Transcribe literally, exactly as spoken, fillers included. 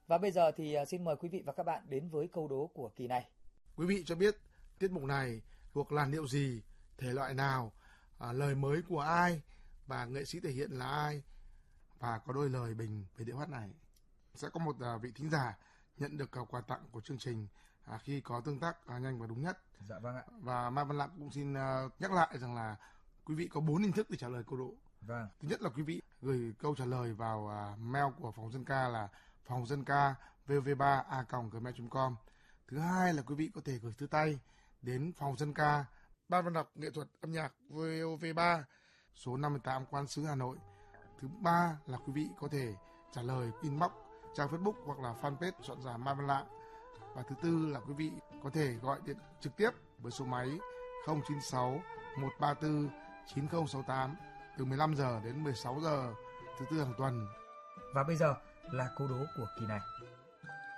Và bây giờ thì xin mời quý vị và các bạn đến với câu đố của kỳ này. Quý vị cho biết tiết mục này thuộc làn điệu gì, thể loại nào, à, lời mới của ai và nghệ sĩ thể hiện là ai, và có đôi lời bình về điệu hát này. Sẽ có một uh, vị thính giả nhận được uh, quà tặng của chương trình uh, khi có tương tác uh, nhanh và đúng nhất. Dạ vâng ạ. Và Mai Văn Lạng cũng xin uh, nhắc lại rằng là quý vị có bốn hình thức để trả lời câu đố. Vâng. Thứ nhất là quý vị gửi câu trả lời vào uh, mail của phòng dân ca là phòng dân ca vv ba a còng gmail chấm com. Thứ hai là quý vị có thể gửi thư tay đến phòng dân ca Ban văn đọc nghệ thuật âm nhạc vê o vê ba, số năm mươi tám Quan Sứ Hà Nội. Thứ ba là quý vị có thể trả lời inbox trang Facebook hoặc là fanpage Soạn giả Mai Văn Lạng. Và thứ tư là quý vị có thể gọi điện trực tiếp với số máy không chín sáu một ba tư chín không sáu tám từ mười lăm giờ đến mười sáu giờ thứ tư hàng tuần. Và bây giờ là câu đố của kỳ này.